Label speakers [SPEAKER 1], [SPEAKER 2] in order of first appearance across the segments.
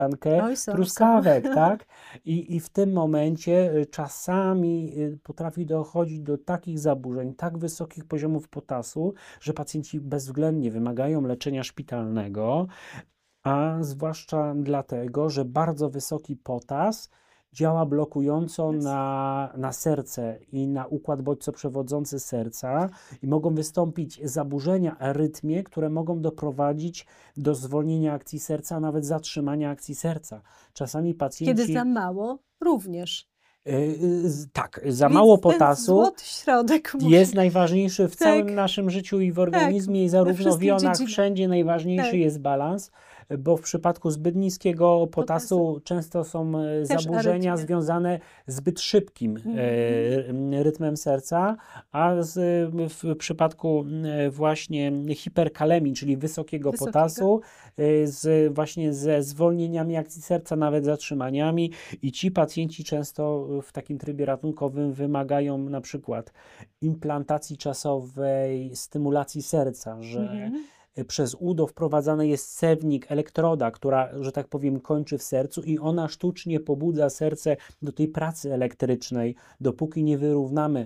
[SPEAKER 1] Oj, są.
[SPEAKER 2] truskawek, tak? I w tym momencie czasami potrafi dochodzić do takich zaburzeń, tak wysokich poziomów potasu, że pacjenci bezwzględnie wymagają leczenia szpitalnego, a zwłaszcza dlatego, że bardzo wysoki potas działa blokująco na serce i na układ bodźcoprzewodzący serca i mogą wystąpić zaburzenia arytmie, które mogą doprowadzić do zwolnienia akcji serca, a nawet zatrzymania akcji serca. Czasami
[SPEAKER 1] Kiedy
[SPEAKER 2] pacjenci...
[SPEAKER 1] za mało również.
[SPEAKER 2] Tak, za
[SPEAKER 1] Więc
[SPEAKER 2] mało
[SPEAKER 1] ten
[SPEAKER 2] potasu
[SPEAKER 1] złoty środek
[SPEAKER 2] jest
[SPEAKER 1] musi...
[SPEAKER 2] najważniejszy w
[SPEAKER 1] Tak,
[SPEAKER 2] całym naszym życiu i w organizmie i
[SPEAKER 1] we
[SPEAKER 2] zarówno w
[SPEAKER 1] wszystkich
[SPEAKER 2] jonach,
[SPEAKER 1] dziedzinach.
[SPEAKER 2] wszędzie najważniejszy
[SPEAKER 1] Tak.
[SPEAKER 2] jest balans, bo w przypadku zbyt niskiego potasu
[SPEAKER 1] Potasu.
[SPEAKER 2] często są
[SPEAKER 1] Też
[SPEAKER 2] zaburzenia
[SPEAKER 1] arytmie.
[SPEAKER 2] związane z zbyt szybkim rytmem serca, a w przypadku właśnie hiperkalemii, czyli wysokiego potasu, właśnie ze zwolnieniami akcji serca, nawet zatrzymaniami, i ci pacjenci często w takim trybie ratunkowym wymagają na przykład implantacji czasowej, stymulacji serca, że przez udo wprowadzany jest sewnik, elektroda, która, że tak powiem, kończy w sercu i ona sztucznie pobudza serce do tej pracy elektrycznej, dopóki nie wyrównamy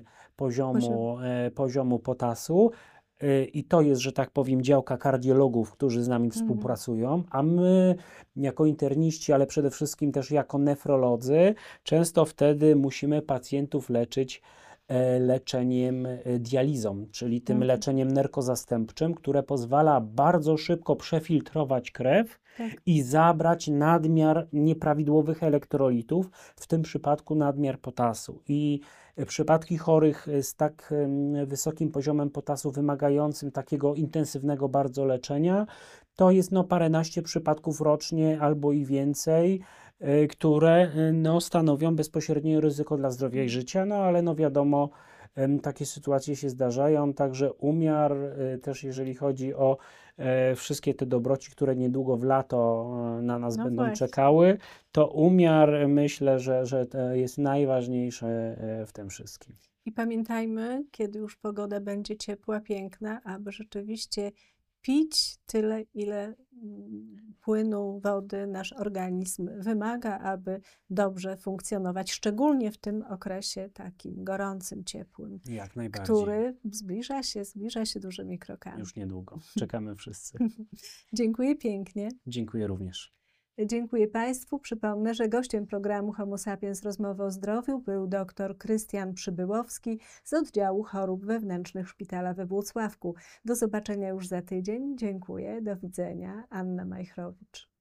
[SPEAKER 2] poziomu potasu. I to jest, że tak powiem, działka kardiologów, którzy z nami współpracują, a my jako interniści, ale przede wszystkim też jako nefrolodzy, często wtedy musimy pacjentów leczyć leczeniem dializą, czyli tym leczeniem nerkozastępczym, które pozwala bardzo szybko przefiltrować krew i zabrać nadmiar nieprawidłowych elektrolitów, w tym przypadku nadmiar potasu. I przypadki chorych z tak wysokim poziomem potasu wymagającym takiego intensywnego bardzo leczenia, to jest paręnaście przypadków rocznie albo i więcej, które stanowią bezpośrednie ryzyko dla zdrowia i życia, ale wiadomo, takie sytuacje się zdarzają, także umiar też jeżeli chodzi o wszystkie te dobroci, które niedługo w lato na nas będą czekały, to umiar, myślę, że to jest najważniejsze w tym wszystkim.
[SPEAKER 1] I pamiętajmy, kiedy już pogoda będzie ciepła, piękna, aby rzeczywiście pić tyle, ile płynu, wody nasz organizm wymaga, aby dobrze funkcjonować, szczególnie w tym okresie takim gorącym, ciepłym,
[SPEAKER 2] Jak najbardziej.
[SPEAKER 1] który zbliża się dużymi krokami.
[SPEAKER 2] Już niedługo. Czekamy wszyscy.
[SPEAKER 1] Dziękuję pięknie.
[SPEAKER 2] Dziękuję również.
[SPEAKER 1] Dziękuję Państwu. Przypomnę, że gościem programu Homo Sapiens Rozmowy o Zdrowiu był dr Krystian Przybyłowski z oddziału chorób wewnętrznych szpitala we Włocławku. Do zobaczenia już za tydzień. Dziękuję. Do widzenia. Anna Majchrowicz.